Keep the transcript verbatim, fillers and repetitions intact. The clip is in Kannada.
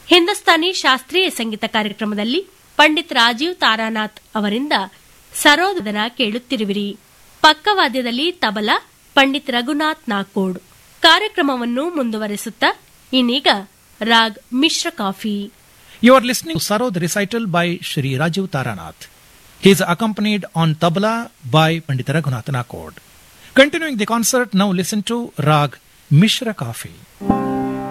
ಹಿಂದೂಸ್ತಾನಿ ಶಾಸ್ತ್ರೀಯ ಸಂಗೀತ ಕಾರ್ಯಕ್ರಮದಲ್ಲಿ ಪಂಡಿತ್ ರಾಜೀವ್ ತಾರಾನಾಥ್ ಅವರಿಂದ ಸರೋದನ ಕೇಳುತ್ತಿರುವಿರಿ. ಪಕ್ಕವಾದ್ಯದಲ್ಲಿ ತಬಲಾ ಪಂಡಿತ್ ರಘುನಾಥ್ ನಾಕೋಡ್. ಕಾರ್ಯಕ್ರಮವನ್ನು ಮುಂದುವರೆಸುತ್ತಾ ಇನ್ನೀಗ ರಾಗ್ ಮಿಶ್ರ coffee. You are listening to Sarod recital by Shri Rajiv Taranath. He is accompanied on tabla by Pandit Raghunath Nakod. Continuing the concert, now listen to Rag Mishra Kafi.